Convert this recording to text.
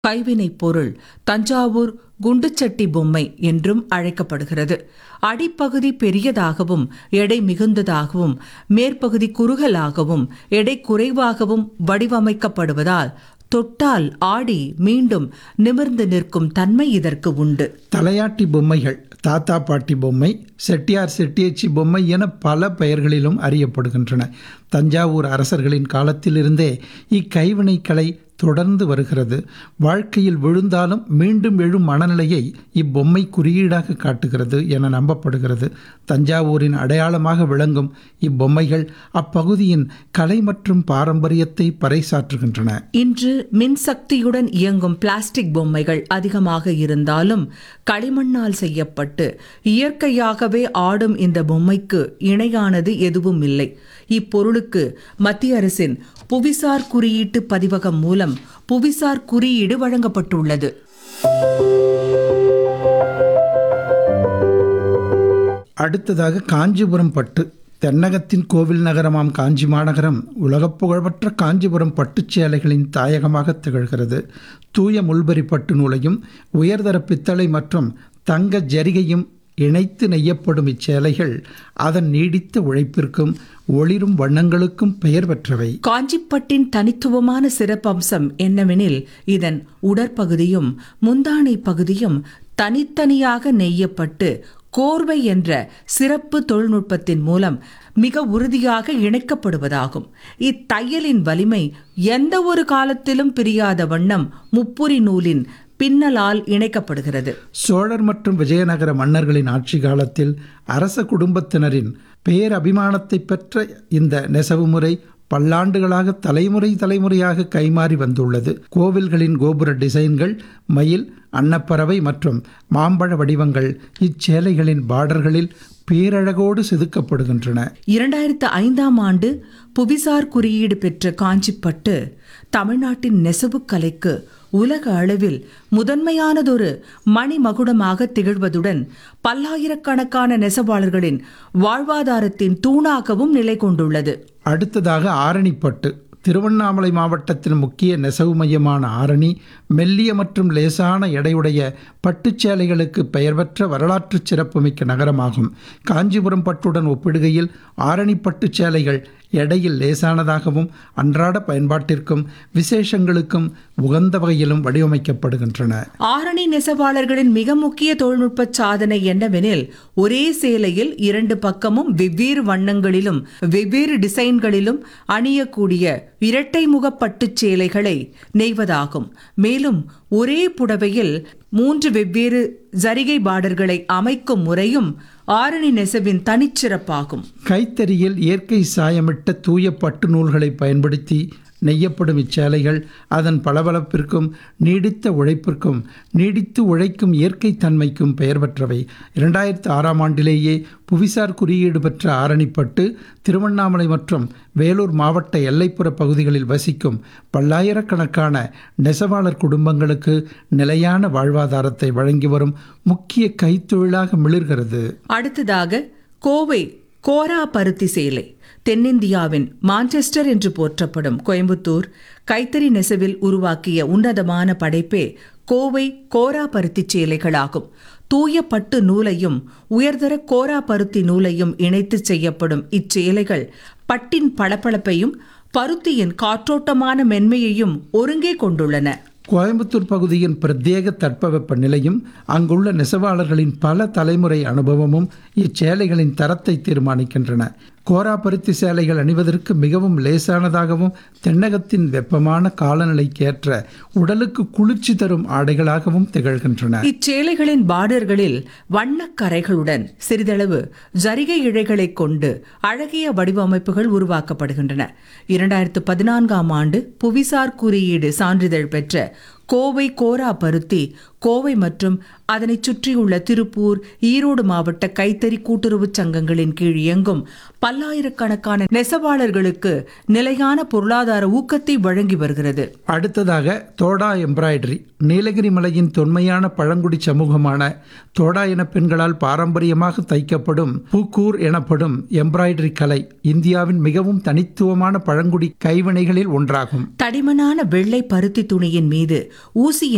கைவினைப் பொருள் தஞ்சாவூர் குண்டுச்சட்டி பொம்மை என்றும் அழைக்கப்படுகிறது. அடிப்பகுதி பெரியதாகவும் எடை மிகுந்ததாகவும் மேற்பகுதி குறுகலாகவும் எடை குறைவாகவும் வடிவமைக்கப்படுவதால் தொட்டால் ஆடி மீண்டும் நிமிர்ந்து நிற்கும் தன்மை இதற்கு உண்டு. தலையாட்டி பொம்மைகள் தாத்தா பாட்டி பொம்மை, செட்டியார் செட்டியச்சி பொம்மை என பல பெயர்களிலும் அறியப்படுகின்றன. தஞ்சாவூர் அரசர்களின் காலத்திலிருந்தே இக்கைவினை கலை தொடர்ந்து வருகிறது. வாழ்க்கையில் விழுந்தாலும் மீண்டும் எழும் மனநிலையை இப்பொம்மை குறியீடாக காட்டுகிறது என நம்பப்படுகிறது. தஞ்சாவூரின் அடையாளமாக விளங்கும் இப்பொம்மைகள் அப்பகுதியின் கலை மற்றும் பாரம்பரியத்தை பறைசாற்றுகின்றன. இன்று மின்சக்தியுடன் இயங்கும் பிளாஸ்டிக் பொம்மைகள் அதிகமாக இருந்தாலும் களிமண்ணால் செய்யப்பட்டு இயற்கையாகவே ஆடும் இந்த பொம்மைக்கு இணையானது எதுவும் இல்லை. இப்பொருளுக்கு மத்திய அரசின் புவிசார் குறியீட்டு பதிவகம் மூலம் புவிசார் குறியீடு வழங்கப்பட்டுள்ளது. அடுத்ததாக காஞ்சிபுரம் பட்டு. தென்னகத்தின் கோவில் நகரமாம் காஞ்சி மாநகரம் உலகப் புகழ்பெற்ற காஞ்சிபுரம் பட்டுச்சேலைகளின் தாயகமாக திகழ்கிறது. தூய முள்பரி பட்டு நூலையும் உயர்தர பித்தளை மற்றும் தங்க ஜரிகையும் இணைத்து நெய்யப்படும் இச்சேலைகள் அதன் நீடித்த உழைப்பிற்கும் ஒளிரும் வண்ணங்களுக்கும் பெயர் பெற்றவை. காஞ்சிப்பட்டின் தனித்துவமான சிறப்பம்சம் என்னவெனில் இதன் உடற்பகுதியும் முந்தானை பகுதியும் தனித்தனியாக நெய்யப்பட்டு கோர்வை என்ற சிறப்பு தொழில்நுட்பத்தின் மூலம் மிக உறுதியாக இணைக்கப்படுவதாகும். இத்தையலின் வலிமை எந்த ஒரு காலத்திலும் பிரியாத வண்ணம் முப்புரி நூலின் பின்னலால் இணைக்கப்படுகிறது. சோழர் மற்றும் விஜயநகர மன்னர்களின் ஆட்சி காலத்தில் அரச குடும்பத்தினரின் பேரபிமானத்தை பெற்ற இந்த நெசவு முறை பல்லாண்டுகளாக தலைமுறையாக கைமாறி வந்துள்ளது. கோவில்களின் கோபுர டிசைன்கள், மயில், அன்னப்பறவை மற்றும் மாம்பழ வடிவங்கள் இச்சேலைகளின் பார்டர்களில் பேரழகோடு செதுக்கப்படுகின்றன. 2005ஆம் ஆண்டு புவிசார் குறியீடு பெற்ற காஞ்சிப்பட்டு தமிழ்நாட்டின் நெசவு கலைக்கு உலக அளவில் முதன்மையானதொரு மணிமகுடமாக திகழ்வதுடன் பல்லாயிரக்கணக்கான நெசவாளர்களின் வாழ்வாதாரத்தின் தூணாகவும் நிலை கொண்டுள்ளது. அடுத்ததாக ஆரணிப்பட்டு. திருவண்ணாமலை மாவட்டத்தின் முக்கிய நெசவு மையமான ஆரணி மெல்லிய மற்றும் லேசான எடையுடைய பட்டுச்சேலைகளுக்கு பெயர் பெற்ற வரலாற்று சிறப்புமிக்க நகரமாகும். காஞ்சிபுரம் பட்டுடன் ஒப்பிடுகையில் ஆரணி பட்டுச்சேலைகள் எடையில் லேசானதாகவும் அன்றாட பயன்பாட்டிற்கும் விசேஷங்களுக்கும் உகந்த வகையிலும் வடிவமைக்கப்படுகின்றன. ஆரணி நெசவாளர்களின் மிக முக்கிய தொழில்நுட்ப சாதனை என்னவெனில் ஒரே சேலையில் 2 பக்கமும் வெவ்வேறு வண்ணங்களிலும் வெவ்வேறு டிசைன்களிலும் அணியக்கூடிய இரட்டை முக பட்டுச் சேலைகளை நெய்வதாகும். மேலும் ஒரே புடவையில் 3 வெவ்வேறு ஜரிகை பார்டர்களை அமைக்கும் முறையும் ஆரணி நெசவின் தனிச்சிறப்பாகும். கைத்தறியில் இயற்கை சாயமிட்ட தூய பட்டு நூல்களை பயன்படுத்தி நெய்யப்படும் இச்சேலைகள் அதன் பளபளப்பிற்கும் நீடித்த உழைப்பிற்கும் நீடித்து உழைக்கும் இயற்கை தன்மைக்கும் பெயர் பெற்றவை. 2006ஆம் ஆண்டிலேயே புவிசார் குறியீடு பெற்ற ஆரணிப்பட்டு திருவண்ணாமலை மற்றும் வேலூர் மாவட்ட எல்லைப்புற பகுதிகளில் வசிக்கும் பல்லாயிரக்கணக்கான நெசவாளர் குடும்பங்களுக்கு நிலையான வாழ்வாதாரத்தை வழங்கி வரும் முக்கிய கைத்தொழிலாக மிளிர்கிறது. அடுத்ததாக கோவை கோரா பருத்தி சேலை. தென்னிந்தியாவின் மான்செஸ்டர் என்று போற்றப்படும் கோயம்புத்தூர் கைத்தறி நெசவில் உருவாக்கிய உன்னதமான படைப்பே கோவை கோரா பருத்தி சேலைகளாகும். தூய பட்டு நூலையும் உயர்தர கோரா பருத்தி நூலையும் இணைத்து செய்யப்படும் இச்சேலைகள் பட்டின் பளபளப்பையும் பருத்தியின் காற்றோட்டமான மென்மையையும் ஒருங்கே கொண்டுள்ளன. கோயம்புத்தூர் பகுதியின் பிரத்யேக தட்பவெப்ப நிலையும் அங்குள்ள நெசவாளர்களின் பல தலைமுறை அனுபவமும் இச்சேலைகளின் தரத்தை தீர்மானிக்கின்றன. கோரா பருத்தி சேலைகள் அணிவதற்கு மிகவும் லேசானதாகவும் தென்னகத்தின் வெப்பமான காலநிலைக்கேற்ற உடலுக்கு குளிர்ச்சி தரும் ஆடைகளாகவும் திகழ்கின்றன. இச்சேலைகளின் பார்டர்களில் வண்ணக்கரைகளுடன் சிறிதளவு ஜரிகை இழைகளை கொண்டு அழகிய வடிவமைப்புகள் உருவாக்கப்படுகின்றன. 2014ஆம் ஆண்டு புவிசார் குறியீடு சான்றிதழ் பெற்ற கோவை கோரா பருத்தி கோவை மற்றும் அதனை சுற்றியுள்ள திருப்பூர், ஈரோடு மாவட்ட கைத்தறி கூட்டுறவு சங்கங்களின் கீழ் இயங்கும் பல்லாயிரக்கணக்கான நெசவாளர்களுக்கு நிலையான பொருளாதார ஊக்கத்தை வழங்கி வருகிறது. அடுத்ததாக தோடா எம்ப்ராய்டரி. நீலகிரி மலையின் தொன்மையான பழங்குடி சமூகமான தோடா இன பெண்களால் பாரம்பரியமாக தைக்கப்படும் பூக்கூர் எனப்படும் எம்ப்ராய்டரி கலை இந்தியாவின் மிகவும் தனித்துவமான பழங்குடி கைவினைகளில் ஒன்றாகும். தடிமனான வெள்ளை பருத்தி துணியின் மீது ஊசியின்